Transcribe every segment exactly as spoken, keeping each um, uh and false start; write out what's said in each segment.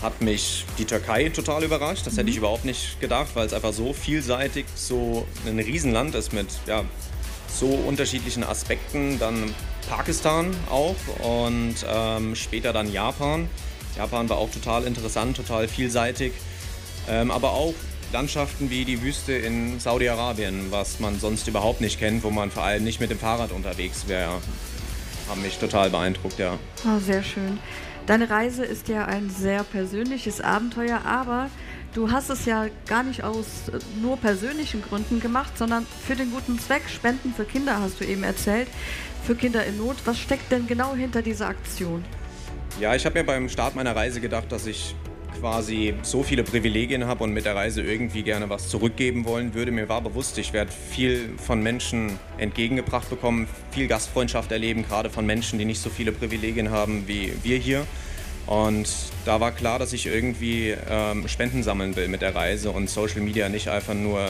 hat mich die Türkei total überrascht. Das mhm. hätte ich überhaupt nicht gedacht, weil es einfach so vielseitig, so ein Riesenland ist mit ja, so unterschiedlichen Aspekten. Dann Pakistan auch und ähm, später dann Japan. Japan war auch total interessant, total vielseitig. Ähm, aber auch Landschaften wie die Wüste in Saudi-Arabien, was man sonst überhaupt nicht kennt, wo man vor allem nicht mit dem Fahrrad unterwegs wäre, haben mich total beeindruckt, ja. Oh, sehr schön. Deine Reise ist ja ein sehr persönliches Abenteuer, aber du hast es ja gar nicht aus nur persönlichen Gründen gemacht, sondern für den guten Zweck. Spenden für Kinder hast du eben erzählt, für Kinder in Not. Was steckt denn genau hinter dieser Aktion? Ja, ich habe mir beim Start meiner Reise gedacht, dass ich quasi so viele Privilegien habe und mit der Reise irgendwie gerne was zurückgeben wollen würde. Mir war bewusst, ich werde viel von Menschen entgegengebracht bekommen, viel Gastfreundschaft erleben, gerade von Menschen, die nicht so viele Privilegien haben wie wir hier. Und da war klar, dass ich irgendwie ähm, Spenden sammeln will mit der Reise und Social Media nicht einfach nur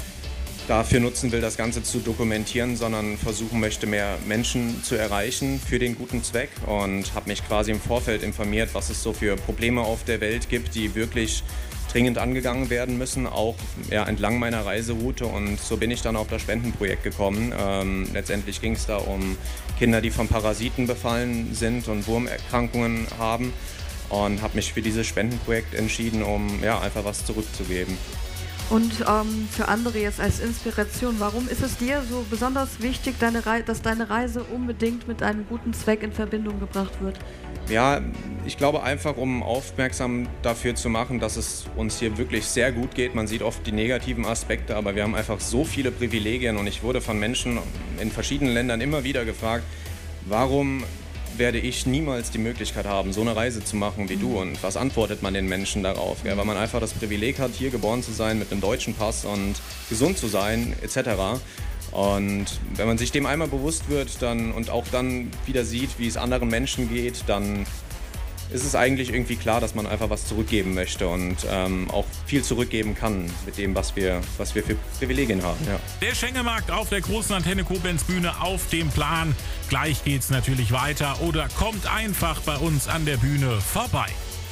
dafür nutzen will, das Ganze zu dokumentieren, sondern versuchen möchte, mehr Menschen zu erreichen für den guten Zweck und habe mich quasi im Vorfeld informiert, was es so für Probleme auf der Welt gibt, die wirklich dringend angegangen werden müssen, auch ja, entlang meiner Reiseroute, und so bin ich dann auf das Spendenprojekt gekommen. Ähm, letztendlich ging es da um Kinder, die von Parasiten befallen sind und Wurmerkrankungen haben, und habe mich für dieses Spendenprojekt entschieden, um ja, einfach was zurückzugeben. Und ähm, für andere jetzt als Inspiration, warum ist es dir so besonders wichtig, deine Rei- dass deine Reise unbedingt mit einem guten Zweck in Verbindung gebracht wird? Ja, ich glaube einfach, um aufmerksam dafür zu machen, dass es uns hier wirklich sehr gut geht. Man sieht oft die negativen Aspekte, aber wir haben einfach so viele Privilegien, und ich wurde von Menschen in verschiedenen Ländern immer wieder gefragt, warum werde ich niemals die Möglichkeit haben, so eine Reise zu machen wie du, und was antwortet man den Menschen darauf? Ja, weil man einfach das Privileg hat, hier geboren zu sein mit einem deutschen Pass und gesund zu sein et cetera. Und wenn man sich dem einmal bewusst wird dann und auch dann wieder sieht, wie es anderen Menschen geht, dann ist es eigentlich irgendwie klar, dass man einfach was zurückgeben möchte und ähm, auch viel zurückgeben kann mit dem, was wir, was wir für Privilegien haben. Ja. Der Schengelmarkt auf der großen Antenne Koblenz Bühne auf dem Plan. Gleich geht's natürlich weiter, oder kommt einfach bei uns an der Bühne vorbei.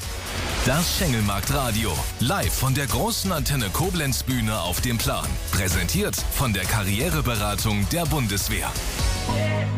Das Schengelmarkt-Radio, live von der großen Antenne Koblenz Bühne auf dem Plan. Präsentiert von der Karriereberatung der Bundeswehr.